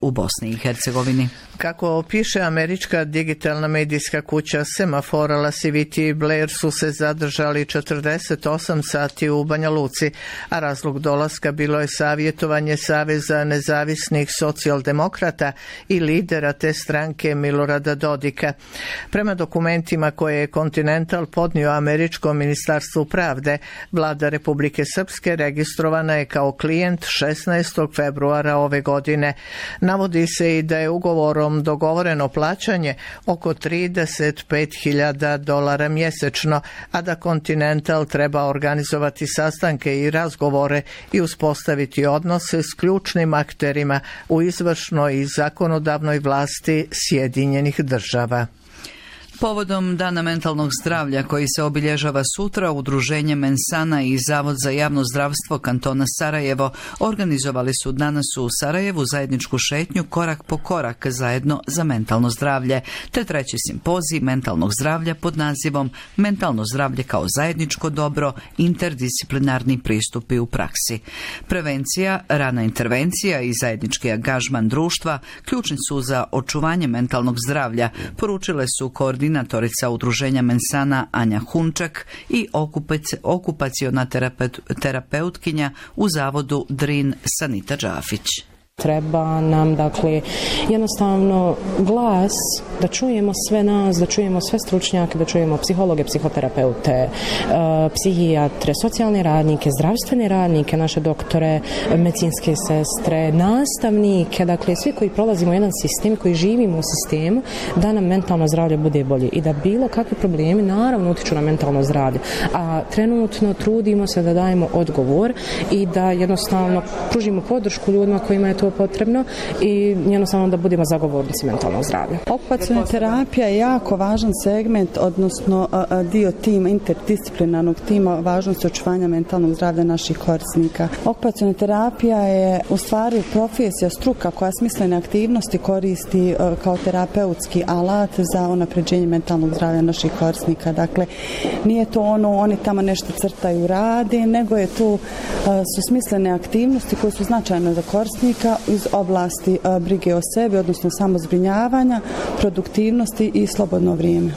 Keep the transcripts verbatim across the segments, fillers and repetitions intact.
u Bosni i Hercegovini. Kako piše američka digitalna medijska kuća Semafor, Lasiviti i Blair su se zadržali četrdeset osam sati u Banja Luci, a razlog dolaska bilo je savjetovanje Saveza nezavisnih socijaldemokrata i lidera te stranke Milorada Dodika. Prema dokumentima koje je Continental podnio američkom ministarstvu pravde, vlada Republike Srpske registrovana je kao klijent šesnaestog februara ove godine. Navodi se i da je ugovorom dogovoreno plaćanje oko trideset pet hiljada dolara mjesečno, a da Continental treba organizovati sastanke i razgovore i uspostaviti odnose s ključnim akterima u izvršnoj i zakonodavnoj vlasti Sjedinjenih država. Povodom Dana mentalnog zdravlja koji se obilježava sutra, Udruženje Mensana i Zavod za javno zdravstvo kantona Sarajevo organizovali su danas u Sarajevu zajedničku šetnju korak po korak zajedno za mentalno zdravlje, te treći simpozij mentalnog zdravlja pod nazivom Mentalno zdravlje kao zajedničko dobro, interdisciplinarni pristupi u praksi. Prevencija, rana intervencija i zajednički angažman društva ključni su za očuvanje mentalnog zdravlja, poručile su koordinacije Koordinatorica Udruženja Mensana Anja Hunčak i okupac- okupaciona terapeut, terapeutkinja u zavodu Drin Sanita Džafić. Treba nam, dakle, jednostavno glas, da čujemo sve nas, da čujemo sve stručnjake, da čujemo psihologe, psihoterapeute, psihijatre, socijalne radnike, zdravstvene radnike, naše doktore, medicinske sestre, nastavnike, dakle, svi koji prolazimo jedan sistem, koji živimo u sistemu, da nam mentalno zdravlje bude bolje i da bilo kakvi problemi, naravno, utiču na mentalno zdravlje. A trenutno trudimo se da dajemo odgovor i da jednostavno pružimo podršku ljudima kojima je to potrebno i jednostavno da budemo zagovornici mentalnog zdravlja. Okupaciona terapija je jako važan segment, odnosno dio tima, interdisciplinarnog tima važnosti očuvanja mentalnog zdravlja naših korisnika. Okupaciona terapija je u stvari profesija, struka koja smislene aktivnosti koristi kao terapeutski alat za unapređenje mentalnog zdravlja naših korisnika. Dakle, nije to ono, oni tamo nešto crtaju, rade, nego je to su smislene aktivnosti koje su značajne za korisnika iz oblasti brige o sebi, odnosno samozbrinjavanja, produktivnosti i slobodno vrijeme.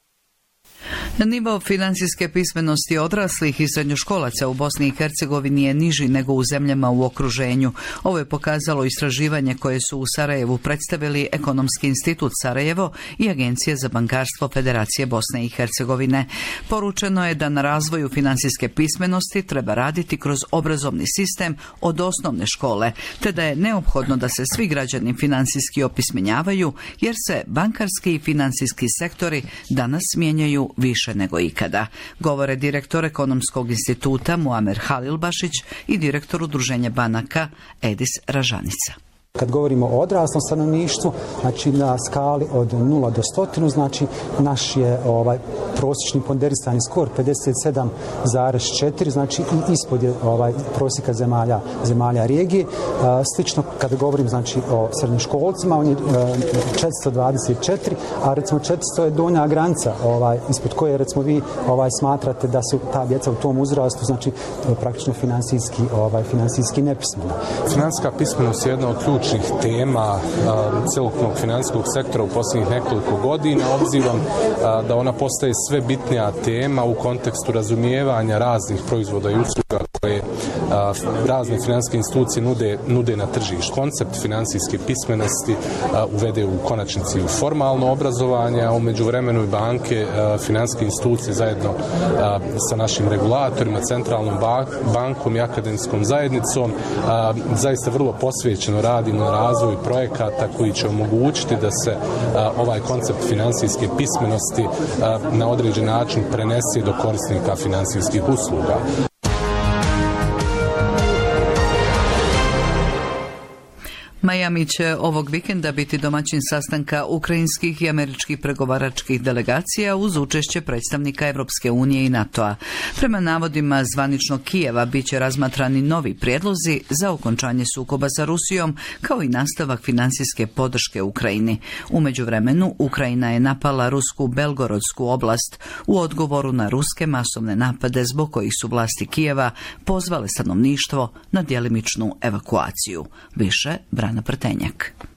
Nivo financijske pismenosti odraslih i srednjoškolaca u Bosni i Hercegovini je niži nego u zemljama u okruženju. Ovo je pokazalo istraživanje koje su u Sarajevu predstavili Ekonomski institut Sarajevo i Agencija za bankarstvo Federacije Bosne i Hercegovine. Poručeno je da na razvoju financijske pismenosti treba raditi kroz obrazovni sistem od osnovne škole, te da je neophodno da se svi građani financijski opismenjavaju, jer se bankarski i financijski sektori danas mijenjaju više nego ikada, govore direktor Ekonomskog instituta Muamer Halilbašić i direktor Udruženja banaka Edis Ražanica. Kad govorimo o odraslom stanovništvu, znači na skali od nula do stotinu, znači naš je ovaj prosječni ponderisani skor pedeset sedam zarez četiri, znači i ispod je ovaj prosjeka zemalja zemalja regije. Slično kad govorim znači o srednjoškolcima, on je četiristo dvadeset četiri, a recimo četiristo je donja granica, ovaj ispod koje recimo vi ovaj smatrate da su ta djeca u tom uzrastu, znači praktično finansijski ovaj finansijski nepismena. Finansijska pismenost je jedna od ključnih tema celokupnog financijskog sektora u posljednjih nekoliko godina, obzirom a, da ona postaje sve bitnija tema u kontekstu razumijevanja raznih proizvoda i usluga koje a, razne financijske institucije nude, nude na tržištu. Koncept financijske pismenosti a, uvede u konačnici u formalno obrazovanje, a u međuvremenu i banke, a, financijske institucije zajedno a, sa našim regulatorima, centralnom bankom i akademskom zajednicom a, zaista vrlo posvećeno radimo na razvoju projekata koji će omogućiti da se a, ovaj koncept financijske pismenosti a, na određen način prenese do korisnika financijskih usluga. Miami će ovog vikenda biti domaćin sastanka ukrajinskih i američkih pregovaračkih delegacija uz učešće predstavnika Evropske unije i NATO-a. Prema navodima zvaničnog Kijeva bit će razmatrani novi prijedlozi za okončanje sukoba sa Rusijom, kao i nastavak financijske podrške Ukrajini. U međuvremenu Ukrajina je napala rusku Belgorodsku oblast u odgovoru na ruske masovne napade zbog kojih su vlasti Kijeva pozvale stanovništvo na djelimičnu evakuaciju. Više Brana Prtenjak.